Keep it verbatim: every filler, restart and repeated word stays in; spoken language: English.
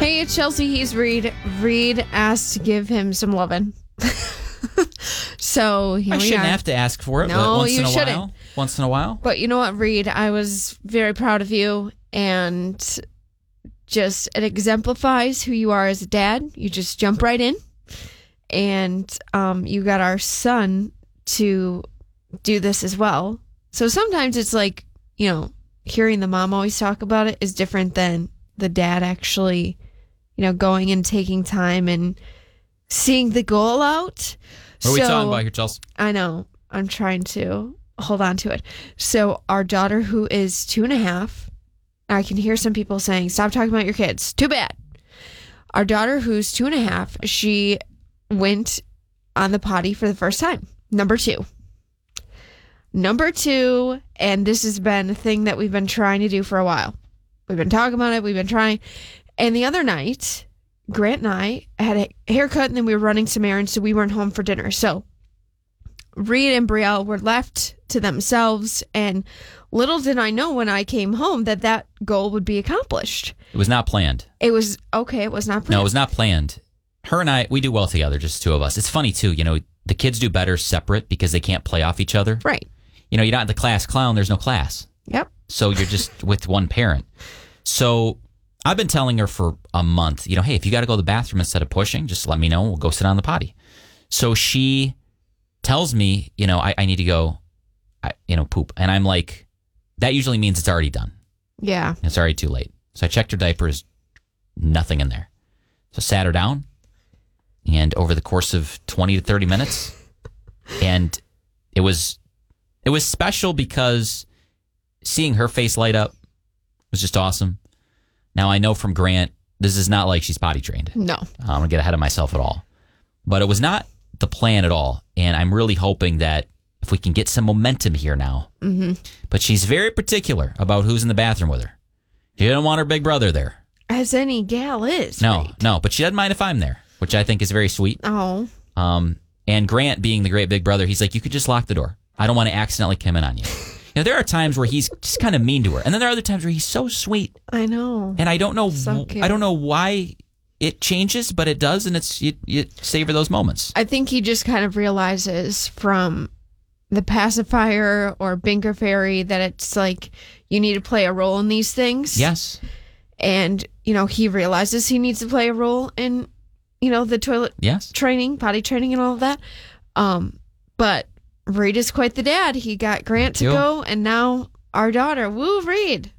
Hey, it's Chelsea. He's Reed. Reed asked to give him some loving. So here I we shouldn't are. have to ask for it, No, but once you in a shouldn't. while, once in a while. But you know what, Reed? I was very proud of you, and just it exemplifies who you are as a dad. You just jump right in, and um, you got our son to do this as well. So sometimes it's like, you know, hearing the mom always talk about it is different than the dad actually, you know, going and taking time and seeing the goal out. What are we So, talking about here, Chelsea? I know. I'm trying to hold on to it. So our daughter, who is two and a half, I can hear some people saying, stop talking about your kids. Too bad. Our daughter, who's two and a half, she went on the potty for the first time. Number two. Number two, and this has been a thing that we've been trying to do for a while. We've been talking about it. We've been trying. And the other night, Grant and I had a haircut, and then we were running some errands, so we weren't home for dinner. So Reed and Brielle were left to themselves, and little did I know when I came home that that goal would be accomplished. It was not planned. It was, okay, it was not planned. No, it was not planned. Her and I, we do well together, just two of us. It's funny, too. You know, the kids do better separate because they can't play off each other. Right. You know, you're not the class clown. There's no class. Yep. So you're just with one parent. So I've been telling her for a month, you know, hey, if you got to go to the bathroom instead of pushing, just let me know. We'll go sit on the potty. So she tells me, you know, I, I need to go, I, you know, poop. And I'm like, that usually means it's already done. Yeah. It's already too late. So I checked her diapers, nothing in there. So sat her down, and over the course of twenty to thirty minutes, and it was it was special because seeing her face light up was just awesome. Now I know from Grant, this is not like she's potty trained. No. I'm going to get ahead of myself at all. But it was not the plan at all. And I'm really hoping that if we can get some momentum here now. Mm-hmm. But she's very particular about who's in the bathroom with her. She doesn't want her big brother there. As any gal is. No, right? no. But she doesn't mind if I'm there, which I think is very sweet. Oh. Um, and Grant, being the great big brother, he's like, you could just lock the door. I don't want to accidentally come in on you. You know, there are times where he's just kind of mean to her. And then there are other times where he's so sweet. I know. And I don't know So cute. I don't know why it changes, but it does, and it's you, you savor those moments. I think he just kind of realizes from the pacifier or Binker Fairy that it's like you need to play a role in these things. Yes. And, you know, he realizes he needs to play a role in, you know, the toilet Yes. training, potty training and all of that. Um, but Reed is quite the dad. He got Grant to Thank you. go, and now our daughter. Woo, Reed.